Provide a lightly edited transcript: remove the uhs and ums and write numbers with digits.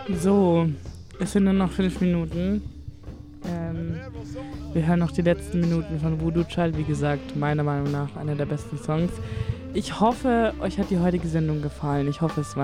So, es sind nur noch 5 Minuten. Wir hören noch die letzten Minuten von Voodoo Child. Wie gesagt, meiner Meinung nach einer der besten Songs. Ich hoffe, euch hat die heutige Sendung gefallen. Ich hoffe, es war